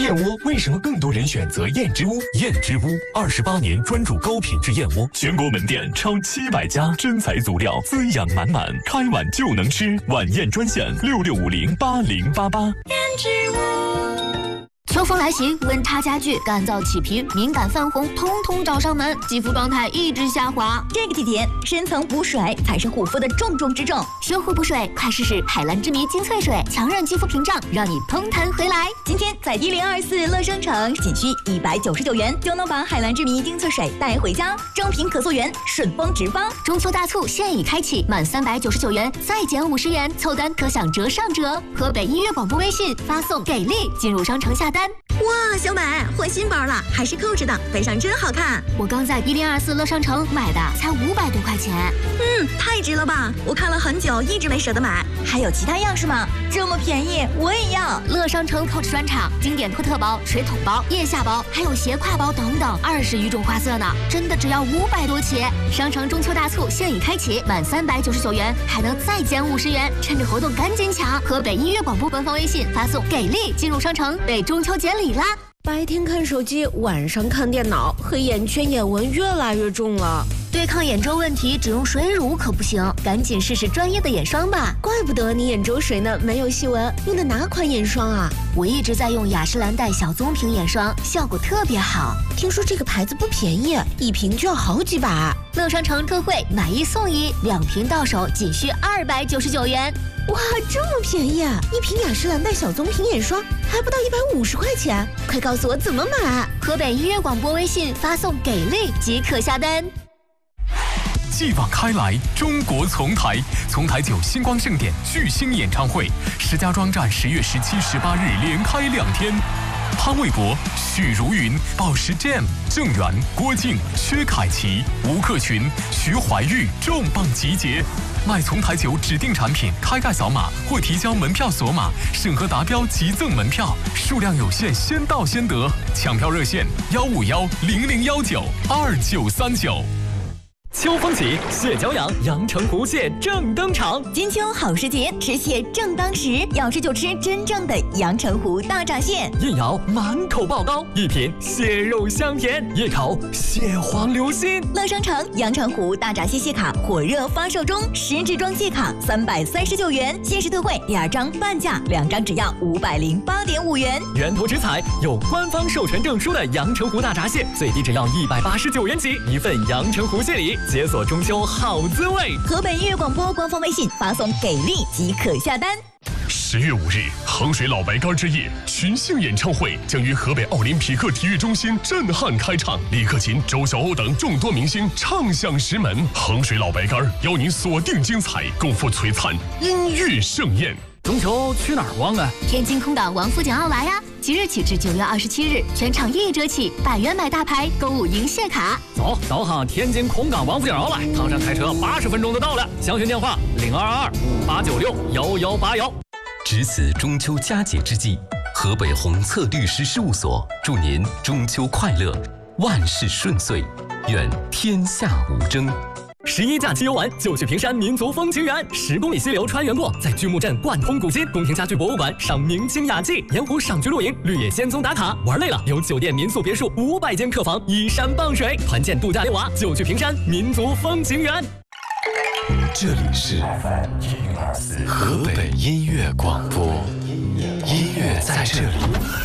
燕窝为什么更多人选择燕之屋？ 燕之屋28年专注高品质燕窝，全国门店超700家，真材足料，滋养满满，开碗就能吃。晚宴专线66508088。 燕之屋。 秋风来袭，温差加剧，干燥起皮，敏感泛红，通通找上门，肌肤状态一直下滑。 这个季节，深层补水才是护肤的重中之重。 修护补水，快试试海蓝之谜精粹水，强韧肌肤屏障，让你通弹回来。 今天在1024乐商城，仅需199元就能把海蓝之谜精粹水带回家，正品可溯源，顺丰直发。 中秋大促现已开启，满399元再减50元，凑单可享折上折。河北音乐广播微信发送给力，进入商城下单。 哇，小美换新包了，还是扣着的，背上真好看。 我刚在1024乐商城买的，才500多块钱。 太值了吧！我看了很久，一直没舍得买。还有其他样式吗？这么便宜，我也要。 乐商城 Coach 专场，经典托特包、水桶包、腋下包，还有斜挎包等等，20余种花色呢，真的只要500多起。商城中秋大促现已开启，满399元还能再减50元，趁着活动赶紧抢！河北音乐广播官方微信发送给力，进入商城为中秋节礼啦！ 白天看手机，晚上看电脑，黑眼圈、眼纹越来越重了。 对抗眼周问题，只用水乳可不行，赶紧试试专业的眼霜吧。 怪不得你眼周水呢没有细纹，用的哪款眼霜啊？ 我一直在用雅诗兰黛小棕瓶眼霜，效果特别好。 听说这个牌子不便宜，一瓶就要好几百。 乐商城特惠，买1送1，2瓶到手仅需299元。 哇，这么便宜啊！一瓶雅诗兰黛小棕瓶眼霜还不到150块钱，快告诉我怎么买！ 河北音乐广播微信发送给力即可下单。 继往开来，中国丛台9星光盛典巨星演唱会，石家庄站10月17、18日连开2天。潘玮柏、许茹芸、宝石 Jam、郑源、郭靖、薛凯琪、吴克群、徐怀钰重磅集结。买丛台9指定产品，开盖扫码或提交门票锁码，审核达标即赠门票，数量有限，先到先得。抢票热线1510019293939。 秋风起，蟹脚痒，阳澄湖蟹正登场。 金秋好时节，吃蟹正当时，要吃就吃真正的阳澄湖大闸蟹。 一咬满口爆膏，一品蟹肉香甜，一口蟹黄流心。 乐商城阳澄湖大闸蟹蟹卡火热发售中，10支装蟹卡339元，限时特惠，2张半价，2张只要508.5元。 源头直采，有官方授权证书的阳澄湖大闸蟹，最低只要189元起，一份阳澄湖蟹礼。解锁中秋好滋味。 河北音乐广播官方微信发送给力即可下单。 10月5日，衡水老白干之夜群星演唱会将于河北奥林匹克体育中心震撼开唱，李克勤、周晓鸥等众多明星唱响石门。衡水老白干邀您锁定精彩，共赴璀璨音乐盛宴。 中秋去哪儿逛啊？ 天津空港王府井奥莱呀！即日起至9月27日，全场1折起，100元买大牌，购物赢蟹卡。 走，导航天津空港王府井奥莱，唐山开车80分钟就到了。详询电话022258961181。 值此中秋佳节之际，河北宏策律师事务所祝您中秋快乐，万事顺遂，愿天下无争。 11假期游玩就去平山民族风情园，10公里溪流穿原过，在巨木镇贯通古今，宫廷家具博物馆赏明清雅迹，盐湖赏菊露营，绿野仙踪打卡。玩累了，有酒店民宿别墅500间客房，依山傍水，团建度假遛娃就去平山民族风情园。 这里是河北音乐广播，音乐在这里。